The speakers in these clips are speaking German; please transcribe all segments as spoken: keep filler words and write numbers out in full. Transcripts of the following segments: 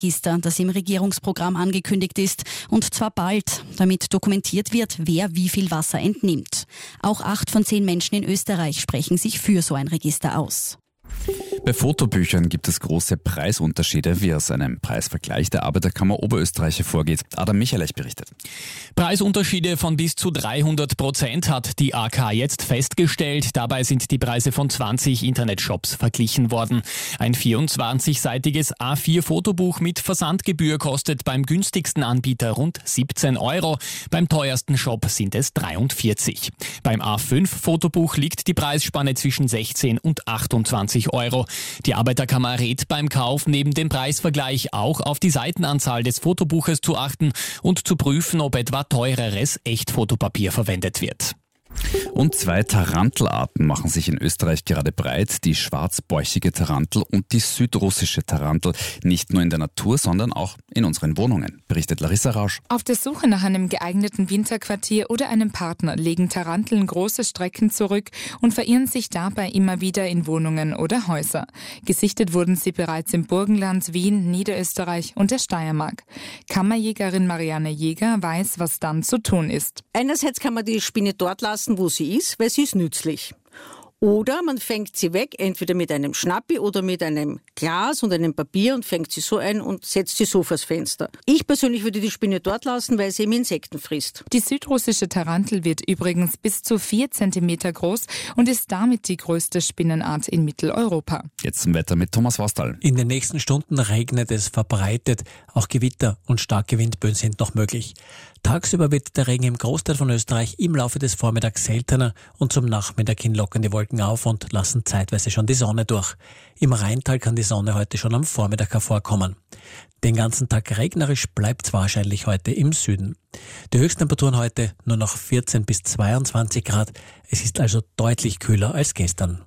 Register, das im Regierungsprogramm angekündigt ist. Und zwar bald, damit dokumentiert wird, wer wie viel Wasser entnimmt. Auch acht von zehn Menschen in Österreich sprechen sich für so ein Register aus. Bei Fotobüchern gibt es große Preisunterschiede, wie aus einem Preisvergleich der Arbeiterkammer Oberösterreich hervorgeht. Adam Michalech berichtet. Preisunterschiede von bis zu dreihundert Prozent hat die A K jetzt festgestellt. Dabei sind die Preise von zwanzig Internetshops verglichen worden. Ein vierundzwanzigseitiges A vier Fotobuch mit Versandgebühr kostet beim günstigsten Anbieter rund siebzehn Euro. Beim teuersten Shop sind es dreiundvierzig. Beim A fünf Fotobuch liegt die Preisspanne zwischen sechzehn und achtundzwanzig Euro. Die Arbeiterkammer rät beim Kauf neben dem Preisvergleich auch auf die Seitenanzahl des Fotobuches zu achten und zu prüfen, ob etwa teureres Echtfotopapier verwendet wird. Und zwei Tarantelarten machen sich in Österreich gerade breit, die schwarzbäuchige Tarantel und die südrussische Tarantel. Nicht nur in der Natur, sondern auch in unseren Wohnungen, berichtet Larissa Rausch. Auf der Suche nach einem geeigneten Winterquartier oder einem Partner legen Taranteln große Strecken zurück und verirren sich dabei immer wieder in Wohnungen oder Häuser. Gesichtet wurden sie bereits im Burgenland, Wien, Niederösterreich und der Steiermark. Kammerjägerin Marianne Jäger weiß, was dann zu tun ist. Einerseits kann man die Spinne dort lassen, wo sie ist, weil sie ist nützlich. Oder man fängt sie weg, entweder mit einem Schnappi oder mit einem Glas und einem Papier und fängt sie so ein und setzt sie so vors Fenster. Ich persönlich würde die Spinne dort lassen, weil sie eben Insekten frisst. Die südrussische Tarantel wird übrigens bis zu vier Zentimeter groß und ist damit die größte Spinnenart in Mitteleuropa. Jetzt zum Wetter mit Thomas Wastal. In den nächsten Stunden regnet es verbreitet. Auch Gewitter und starke Windböen sind noch möglich. Tagsüber wird der Regen im Großteil von Österreich im Laufe des Vormittags seltener und zum Nachmittag hin lockern die Wolken auf und lassen zeitweise schon die Sonne durch. Im Rheintal kann die Sonne heute schon am Vormittag hervorkommen. Den ganzen Tag regnerisch bleibt es wahrscheinlich heute im Süden. Die Höchsttemperaturen heute nur noch vierzehn bis zweiundzwanzig Grad. Es ist also deutlich kühler als gestern.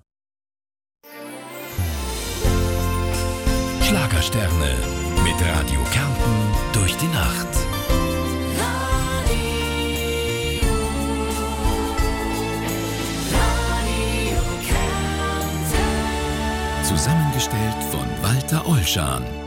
Schlagersterne mit Radio Kärnten durch die Nacht. Zusammengestellt von Walter Olschan.